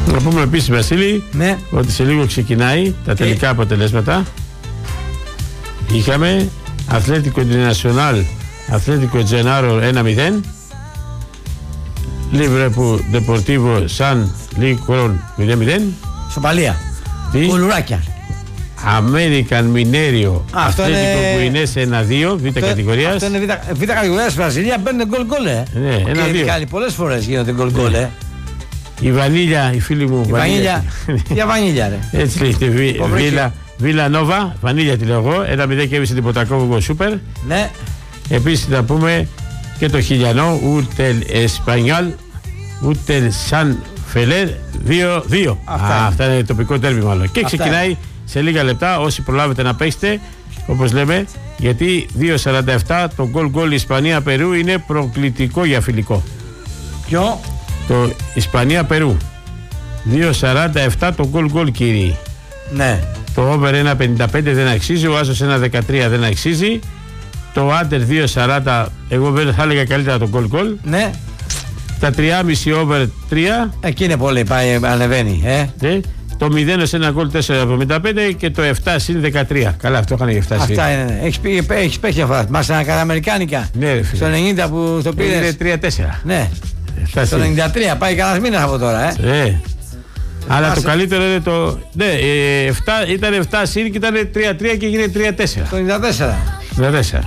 Να πούμε επίσης, Βασίλη, Ναι. ότι σε λίγο ξεκινάει τα τελικά αποτελέσματα. Είχαμε Αθλέτικο Internacional, Αθλέτικο Τζενάρο 1-0, Λίβρεπουλ Ντεπορτίβο Σαν Λίκορον 0-0. Σοπαλία. Κουλουράκια. Αμέρικαν Μινέριο Αθλέτικο που είναι σε 1-2 β' κατηγορίας. Αυτό είναι β' κατηγορίας. Βραζιλία παίρνει γκολ-γκολ. Ναι, 1-2. Πολλές φορές γίνονται γκολ-γκολ. Η Βανίλια, η φίλη μου. Η Βανίλια. Για Βανίλια, ρε. Έτσι λέγεται. Βίλα Νόβα, Βανίλια τη λέω εγώ. 1-0 και έβησε την Ποτακόβο Σούπερ. Ναι. Επίσης να πούμε και το χιλιανό, ούτε Εσπανιόλ, ούτε Σαν Φελέρ 2-2. Αυτά είναι τοπικό τέρμι μάλλον. Και ξεκινάει σε λίγα λεπτά, όσοι προλάβετε να παίξετε, όπως λέμε, γιατί 2-47 το γκολ Ισπανία-Περού είναι προκλητικό για φιλικό. Ποιο? Το Ισπανία-Περού. 2-47 το γκολ κύριοι. Ναι. Το over 1-55 δεν αξίζει, ο άσος 1-13 δεν αξίζει. Το άντερ 2-40, εγώ δεν θα έλεγα καλύτερα το γκολ. Ναι. Τα 3,5 over 3. Εκεί είναι πολύ, πάει, ανεβαίνει. Ναι. Το 0 σε ένα γκολ 4,75 και το 7 συν 13. Καλά, αυτό είχαν για 7 συν. Αυτά είναι. Έχεις παίξει αυτά. Μας κατά αμερικάνικα. Ναι, ρε φίλε. Στο 90 που το πήρες. Είναι 3-4. Ναι. Στο 93 πάει κανένας μήνας από τώρα. Αλλά το καλύτερο είναι το. Ναι, 7, ήταν 7 συν και ήταν 3-3 και έγινε 3-4. Το 94. 94.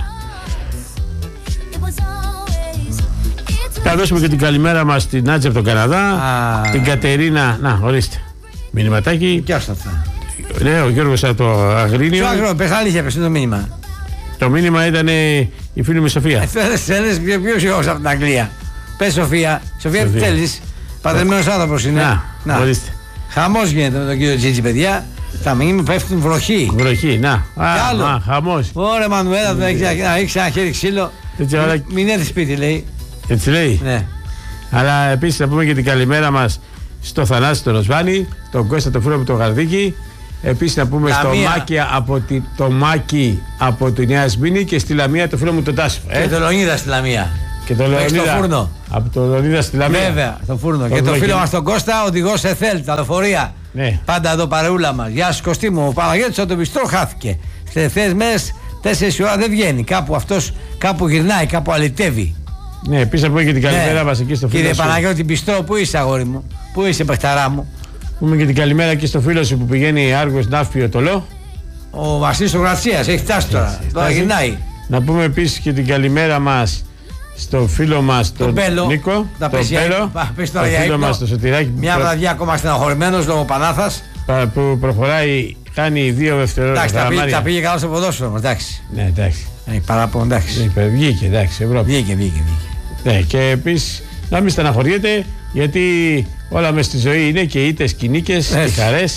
Θα δώσουμε και την καλημέρα μας στην Νάτζα από τον Καναδά. Την Κατερίνα. Να, ορίστε. Μηνυματάκι. Και άστα αυτά. Ναι, ο Γιώργος από το Αγρίνιο. Ποιο Αγρίνιο, πες αλήθεια, πες το μήνυμα. Το μήνυμα ήταν η φίλη μου Σοφία. Θέλεις ποιος Γιώργος από την Αγγλία. Πες Σοφία. Σοφία τι θέλεις. Παντρεμένος άνθρωπος είναι. Να, ορίστε. Χαμός γίνεται με τον κύριο Τζίτζι, παιδιά. Τα μήνυμα πέφτουν βροχή. Βροχή, να. Χαμός. Ωραία, Μανουέλα, να έχεις ένα χέρι ξύλο. Μην έρθει σπίτι, λέει. Έτσι λέει. Ναι. Αλλά επίσης να πούμε και την καλημέρα μας στο Θανάση τον Οσβάνη, τον Κώστα το φίλο από το Γαρδίκι. Επίσης να πούμε στο Μάκη από τη Νέα Σμήνη και στη Λαμία το φίλο μου τον Τάσο. Και το Λεωνίδα στη Λαμία. Και το Λεωνίδα. Στο φούρνο. Από το Λεωνίδα στη Λαμία. Βέβαια, στο φούρνο. Και το φίλο μας τον Κώστα, οδηγός ΕΘΕΛ, τα λεωφορεία. Ναι. Πάντα εδώ παρεούλα μας. Γεια σου Κωστή μου, ο Παναγιώτης από το Μπιστρό χάθηκε. Στις τελευταίες μέρες 4 ώρα δεν βγαίνει. Κάπου αυτός κάπου γυρνάει, κάπου αλητεύει. Ναι, επίσης να πούμε και την καλημέρα μας εκεί στο φίλο σου. Κύριε Παναγιώτη Μπιστρό, πού είσαι αγόρι μου, πού είσαι παιχταρά μου. Πούμε και την καλημέρα εκεί στο φίλο σου που πηγαίνει Άργος Ναύπιο Τολό. Ο Βασίλης ο Γρατσίας, έχει φτάσει τώρα. Τώρα γυρνάει. Να πούμε επίσης και την καλημέρα μας στο φίλο μας τον Νίκο. Τον Πέλο. Το φίλο μας το Σωτηράκι. Μια βραδιά ακόμα στεναχωρημένος λόγω Πανάθας. Που προχωράει, κάνει 2 δευτερόλεπτα. Εντάξει, τα πήγε καλά στο ποδόσφαιρο όμως, εντάξει. Ναι, εντάξει. Παράπονο, εντάξει. Βγήκε, εντάξει, Ευρώπη. Βγήκε. Ναι, και επίσης να μην στεναχωριέται, γιατί όλα μες στη ζωή είναι και ήττες και νίκες και χαρές.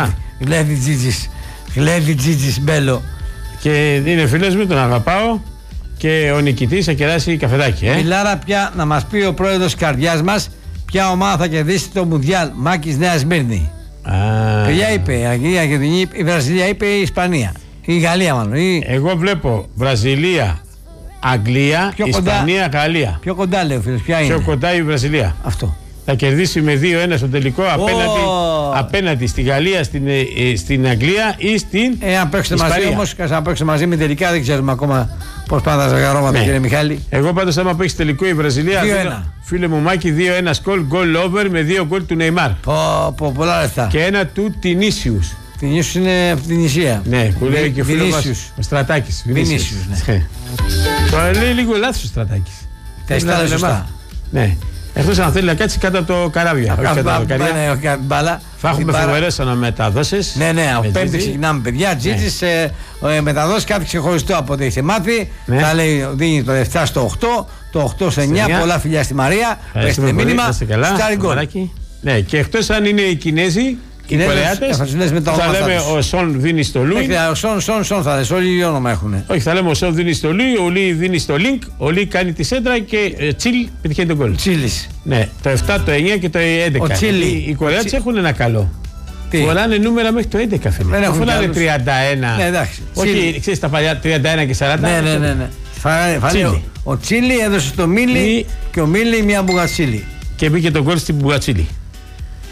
Γλέβει Τζίτζης Μπέλο. Και είναι φίλος μου, τον αγαπάω και ο νικητής θα κεράσει καφεδάκι. Μιλάρα πια να μας πει ο πρόεδρος της καρδιάς μας ποια ομάδα θα κερδίσει το Μουντιάλ. Μάκης Νέα Σμύρνη. Ποια είπε, η Βραζιλία είπε η Ισπανία. Η Γαλλία μάλλον. Εγώ βλέπω Βραζιλία, Αγγλία, Ισπανία, Γαλλία. Πιο κοντά λέει ο φίλος, ποια είναι. Πιο κοντά η Βραζιλία. Αυτό. Θα κερδίσει με 2-1 στο τελικό απέναντι στη Γαλλία, στην Αγγλία ή στην αν παίξετε μαζί όμως, αν παίξετε μαζί με τελικά δεν ξέρουμε ακόμα πώς πάνε τα ζαγαρώματα, κύριε Μιχάλη. Εγώ πάντως άμα παίξει τελικό η Βραζιλία, φίλε μου Μάκη, 2-1 σκολ, goal over με 2 γκολ του Νεϊμάρ. Πολλά λεφτά. Και ένα του Τινίσιους. Τινίσιους είναι από την Ισία. Ναι, που λέει και ο φίλος μας ο Στρατάκης. Βινίσιους, ναι. Το λέει λίγο λάθος ο Στρατάκης. Τα ιστάλλει σωστά. Ναι. Εκτός αν θέλει να κάτσει κάτω από το καράβια. Όχι κάτω από το καράβια. Θα έχουμε φοβερές αναμεταδόσεις. Ναι, από Πέμπτη ξεκινάμε, παιδιά. Τζίτζης μεταδόσεις κάτι ξεχωριστό από ό,τι έχει μάθει. Θα λέει, δίνει το 7 στο 8, το 8 στο 9. Πολλά φιλιά στη Μαρία. Έχετε μήνυμα. Στάρι γκολ. Ναι, και εκτός αν είναι οι Κινέζοι. Οι Κορεάτες θα λέμε ο Σον δίνει στο Λουί. Ο Σον θα λες, όλοι οι όνομα έχουν. Όχι, θα λέμε ο Σον δίνει στο Λουί, ο Λουί δίνει στο Λίνκ, ο Λουί κάνει τη σέντρα και Τσίλ πετυχαίνει τον γκολ. Τσίλης. Ναι, το 7, το 9 και το 11. Οι Κορεάτες έχουν ένα καλό. Φοράνε νούμερα μέχρι το 11 φαίνεται. Δεν φοράνε 31. Ναι, εντάξει. Όχι, ξέρεις τα παλιά 31 και 40. Ναι. Ο Τσίλι έδωσε στο Μίλι και ο Μίλι μια μπουγατσίλι. Και μπήκε το γκολ στην μπουγατσίλι.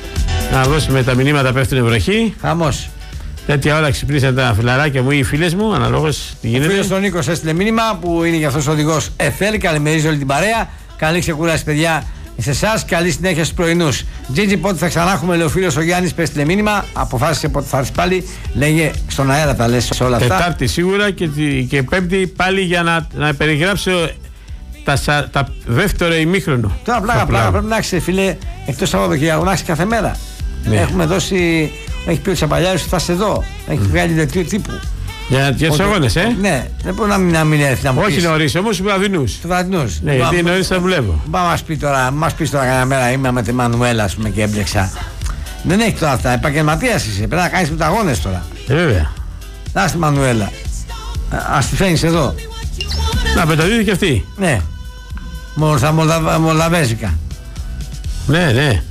Να δώσουμε τα μηνύματα, πέφτουν βροχή. Χαμός. Τέτοια ώρα ξυπνήσαν τα φιλαράκια μου ή οι φίλες μου, αναλόγως τι γίνεται. Ο φίλος τον Νίκος έστειλε μήνυμα που είναι για αυτός ο οδηγός Εφέλ. Καλημερίζει όλη την παρέα. Καλή ξεκούραση, παιδιά, σε εσάς. Καλή συνέχεια στους πρωινούς. Τζίτζι, πότε θα ξανά έχουμε, λέει ο φίλος ο Γιάννης, που έστειλε μήνυμα. Αποφάσισε πότε θα έρθει πάλι. Λέγε στον αέρα τα λες όλα αυτά. Τετάρτη σίγουρα και Πέμπτη πάλι για να περιγράψω τα δεύτερο ημίχρονο. Τώρα πλάκα πρέπει να έχεις, φίλε, εκτός Σαββατοκύριακο να έχεις κάθε μέρα. Ναι. Έχουμε δώσει. Έχει πει ο Τσαπαλιάρης ότι θα είσαι εδώ. Έχει βγάλει δελτίο τύπου. Για τους αγώνες, Ναι, δεν μπορεί να μην έρθει να μου πεις. Όχι νωρίς όμως, τους βραδινούς. Ναι, γιατί νωρίς θα δουλεύω. Μας πει τώρα κανένα μέρα είμαι με τη Μανουέλα, ας πούμε, και έμπλεξα. Δεν έχει τώρα αυτά. Επαγγελματίας είσαι. Πρέπει να κάνεις με αγώνες τώρα. Βέβαια. Να στη Μανουέλα. Ας τη φέρνεις εδώ. Να μεταδίδει και αυτή. Ναι. Στα μολδαβέζικα. Ναι.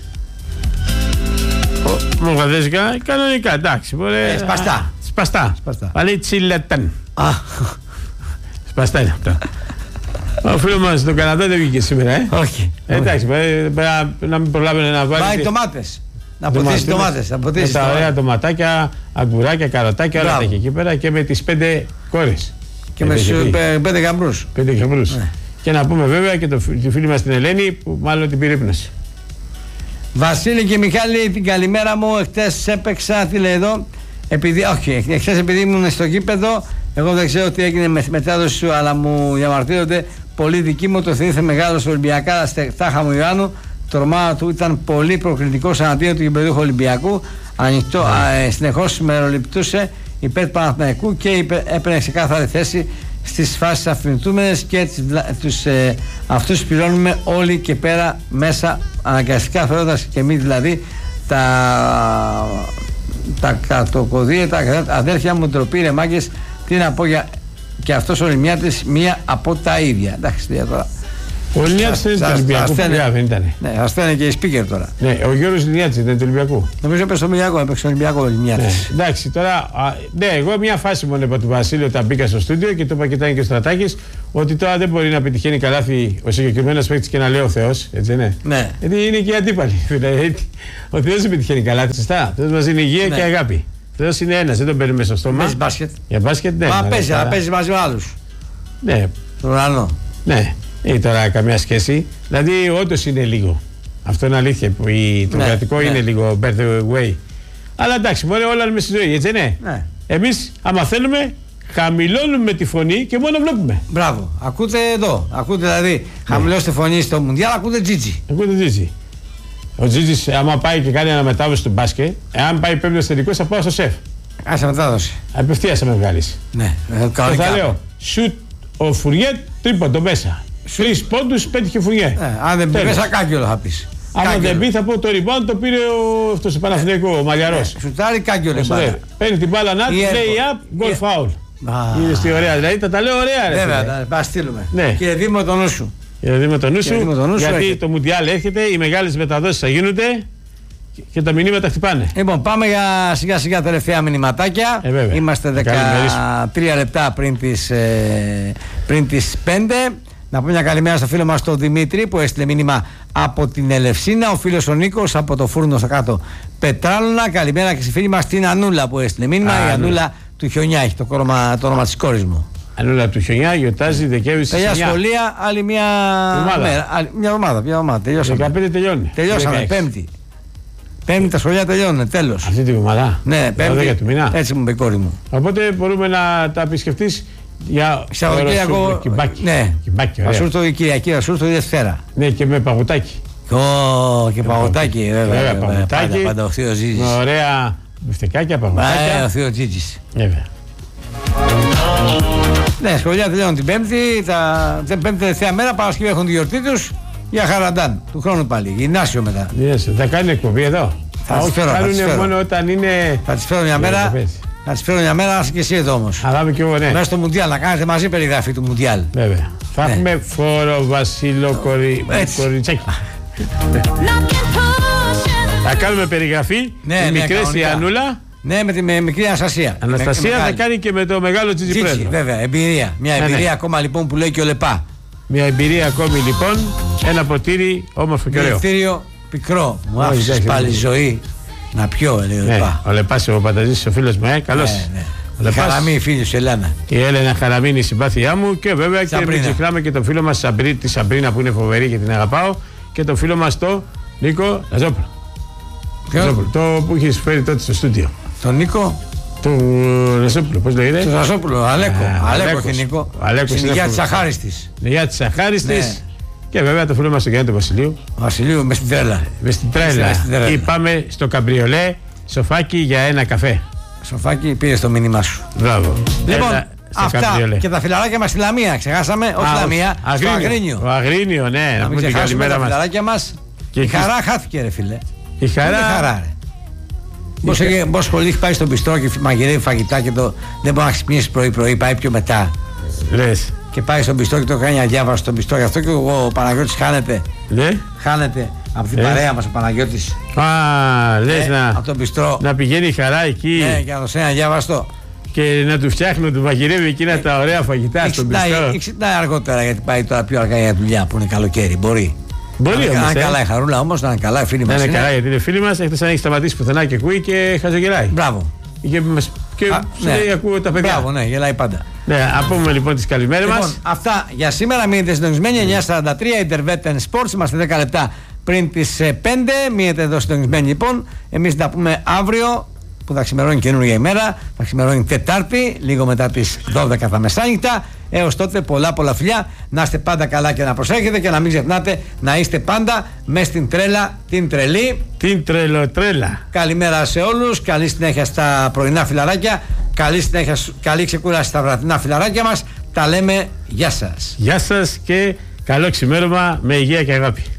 Μολδαβέζικα, κανονικά, εντάξει. Σπαστά. Πάλι τσιλετάν. Σπαστά είναι αυτά. Ο φίλος μας στον Καναδά δεν βγήκε σήμερα, Όχι. Εντάξει, να μην προλάβαινε να βάλει. Πάει τομάτες. Να ποτίσει τομάτες. Με τα ωραία τοματάκια, αγκουράκια, καροτάκια, όλα τα έχει εκεί πέρα και με τις 5 κόρες. Και με τους 5 γαμπρούς. Και να πούμε βέβαια και τη φίλη μας την Ελένη που μάλλον την πήρε ύπνωση. Βασίλη και Μιχάλη, την καλημέρα μου. Χτες έπαιξα, τι λέει εδώ. Χθες επειδή ήμουν στο γήπεδο, εγώ δεν ξέρω τι έγινε με τη μετάδοση σου, αλλά μου διαμαρτύρονται πολύ δικοί μου. Το θυμήθηκε μεγάλος Ολυμπιακάρας Τάχα μου Ιωάννου. Το ορμάνα του ήταν πολύ προκριτικός εναντίον του γηπεδούχου Ολυμπιακού. Ανοιχτό, συνεχώς μεροληπτούσε υπέρ του Παναθηναϊκού και έπαιρνε ξεκάθαρη θέση στις φάσεις αφινιτούμενες και αυτούς πληρώνουμε όλοι και πέρα μέσα αναγκαστικά, φέροντας και εμείς δηλαδή τα κατοκωδία, τα αδέρφια μου, ντροπή ρε μάγκες, τι να πω και αυτός ο Λιμιάτης μία από τα ίδια. Εντάξει, τώρα. Ο Λιμιάτης είναι του Ολυμπιακού, δεν ήταν. Ναι, θα στέλνει και η speaker τώρα. Ναι, ο Γιώργος Λιμιάτης ήταν του Ολυμπιακού. Νομίζω έπαιξε στον Ολυμπιακό ο Λιμιάτης. Ναι, εντάξει, τώρα, ναι, εγώ μια φάση μόνο είπα του Βασίλη όταν μπήκα στο στούντιο και το είπα και ήταν και ο Στρατάκης, ότι τώρα δεν μπορεί να πετυχαίνει καλάθι ο συγκεκριμένος παίκτης και να λέει ο Θεός, έτσι ναι. Γιατί είναι και οι αντίπαλοι. Ο Θεός δεν πετυχαίνει καλάθι, σωστά. Ο Θεός μας είναι υγεία και αγάπη. Ο Θεός είναι ένας, δεν τον παίρνουμε στο στόμα. Παίζει μπάσκετ. Για μπάσκετ, ναι. Μα παίζει μαζί με άλλους. Ναι. Τον ουρανό. Ναι. Έχει τώρα καμία σχέση. Δηλαδή, όντως είναι λίγο. Αυτό είναι αλήθεια. Το κρατικό είναι λίγο birth way. Αλλά εντάξει, μπορεί όλα με στη ζωή, έτσι ναι. Εμείς, άμα θέλουμε, χαμηλώνουμε τη φωνή και μόνο βλέπουμε. Μπράβο. Ακούτε εδώ. Ακούτε δηλαδή, χαμηλώστε φωνή στο Μουντιάλ, ακούτε Τζίτζι. Ακούτε Τζίτζι. Ο Τζίτζις, άμα πάει και κάνει αναμετάδοση του μπάσκετ, εάν πάει πέμπτος τελικός, θα πάω στο σεφ. Άσε μετάδοση. Απευθείας θα με βγάλεις. Ναι, θα λέω, shoot ο Φουριέτ, τρίποντο μέσα. 3 πόντους πέτυχε Φουριέ. Αν δεν πει μέσα, κάγκελο θα πει. Αν δεν πει, θα πω το rebound το πήρε αυτός ο Παναθηναϊκό, ο Μαλιαρός. Σουτάρει κάγκελο. Παίρνει την μπάλα να τη λέει up, goal foul. Είναι στη ωραία, δηλαδή τα λέω ωραία. Βέβαια, θα στείλουμε. Και δει με τον νου σου. Γιατί το Μουντιάλ έρχεται, οι μεγάλες μεταδόσεις θα γίνονται και τα μηνύματα χτυπάνε. Λοιπόν, πάμε για σιγά σιγά τελευταία μηνυματάκια. Είμαστε 13 λεπτά πριν τις 5. Να πούμε μια καλημέρα στο φίλο μας τον Δημήτρη που έστειλε μήνυμα από την Ελευσίνα. Ο φίλος ο Νίκος από το φούρνο στο κάτω Πετράλωνα. Καλημέρα και στη φίλη μας την Ανούλα που έστειλε μήνυμα. Η Ανούλα του Χιονιά έχει το όνομα της κόρης μου. Ανούλα του Χιονιά γιορτάζει Δεκέμβρη στις 9. Παιδιά σχολεία, άλλη μια εβδομάδα. Τελειώσαμε. 15 τελειώνει. Τελειώσαμε, Πέμπτη. Πέμπτη τα σχολεία τελειώνουν, τέλος. Αυτή τη βδομάδα. Ναι, Πέμπτη. Έτσι μου είπε η κόρη μου. Οπότε μπορούμε να τα επισκεφτείς. Για Σαββατοκύριακο. Ναι, ασούρτο η Κυριακή, ασούρτο η Δευτέρα. Ναι, και με παγωτάκι. Και παγωτάκι, βέβαια. Πάντα ο Θείος Τζίτζης. Με ωραία μπιφτεκάκια, παγωτάκια. Ο Θείος Τζίτζης. Βέβαια. Ναι, σχολεία τελειώνουν την Πέμπτη. Την Πέμπτη τελευταία μέρα, Παρασκευή έχουν τη γιορτή τους. Για Χαραντάν, του χρόνου πάλι. Γυμνάσιο μετά. Θα κάνουν εκπομπή εδώ. Θα τις φέρω. Μόνο όταν είναι. Θα τις φέρω μια μέρα. Θα τις φέρω μια μέρα, να είσαι και εσύ εδώ όμως. Αλλά και εγώ, ναι. Μέσα στο Μουντιάλ, να κάνετε μαζί περιγραφή του Μουντιάλ. Βέβαια. Θα έχουμε φόρο Βασίλο Κοριτσάκι. Θα κάνουμε περιγραφή. Ναι, μικρές η Ανούλα. Ναι, με τη μικρή Αναστασία. Αναστασία θα κάνει και με το μεγάλο Τζίτζι Πρέσβο. Βέβαια, εμπειρία. Μια εμπειρία ακόμα λοιπόν που λέει και ο Λεπά. Μια εμπειρία ακόμη λοιπόν. Ένα ποτήρι όμορφο και ωραίο. Διευθύριο πικρό. Μου άφησες πάλι ζωή. Να πιω, λέει ο Λεπά. Ο Λεπάς ο Πανταζής, ο φίλος μου, καλός. Η Χαραμή, η φίλη σου, Ελένα. Η Έλενα Χαραμή είναι η συμπάθειά μου και βέβαια και μην ξεχνάμε και τον φίλο μας τη Σαμπρίνα που είναι φοβερή και την αγαπάω και τον φίλο μας το Νίκο Λαζόπουλο. Το που είχε φέρει τότε στο στούντιο. Τον Νίκο. Του Λαζόπουλο, πώς λέγεται. Του Λαζόπουλο, Αλέκο και Νίκο. Στην υγεία της Αχάριστης. Υγεία της Αχάριστης. Και βέβαια το φίλο μας τον Γιάννη Βασιλείου. Βασιλείου με στην τρέλα. Με στην τρέλα. Ή πάμε στο καμπριολέ, σοφάκι για ένα καφέ. Σοφάκι, πήρε το μήνυμά σου. Μπράβο. Λοιπόν, αυτά καμπριολέ. Και τα φιλαράκια μας στη Λαμία. Ξεχάσαμε, όχι Λαμία, στο Αγρίνιο. Ο Αγρίνιο, ναι, να πούμε την καλημέρα μας. Τα φιλαράκια μας. Η χαρά χάθηκε, ρε φίλε. Η χαρά. Πώς πολύ έχει πάει στον πιστρό και μαγειρεύει φαγητά και δεν μπορεί να ξυπνήσει πρωί-πρωί, πάει πιο μετά. Λες. Και πάει στον πιστό και το κάνει αδιάβαστο στον πιστό. Γι' αυτό και ο Παναγιώτης χάνεται. Ναι. Χάνεται από την παρέα μας ο Παναγιώτης. Λες από τον πιστρό. Να πηγαίνει η χαρά εκεί. Ναι, και να το ένα αδιάβαστο. Και να του φτιάχνουν, του μαγειρεύει εκείνα τα ωραία φαγητά στον πιστό. Ξυπνάει αργότερα γιατί πάει τώρα πιο αργά για δουλειά που είναι καλοκαίρι. Μπορεί. Μπορεί όμως. Να είναι καλά η Χαρούλα όμως, να είναι καλά η φίλη μας. Να είναι καλά γιατί είναι φίλη μας, εκτός αν έχει σταματήσει πουθενά και ακούει και χαζογελάει. Μπράβο. Και λέει ακούω τα παιδιά. Μπράβο, ναι, γελάει πάντα. Ναι, α πούμε λοιπόν τις καλημέρες μας. Αυτά για σήμερα. Μείνετε συντονισμένοι. 9:43 Intervetten Sports. Είμαστε 10 λεπτά πριν τις 5. Μείνετε εδώ συντονισμένοι λοιπόν. Εμείς θα πούμε αύριο που θα ξημερώνει καινούργια ημέρα. Θα ξημερώνει Τετάρτη, λίγο μετά τις 12 τα μεσάνυχτα. Έως τότε πολλά φιλιά. Να είστε πάντα καλά και να προσέχετε και να μην ξεχνάτε να είστε πάντα μες στην τρέλα, την τρελή. Την τρελοτρέλα. Καλημέρα σε όλους. Καλή συνέχεια στα πρωινά φιλαράκια. Καλή ξεκούραση στα βραδινά φιλαράκια μας. Τα λέμε. Γεια σας. Γεια σας και καλό ξημέρωμα με υγεία και αγάπη.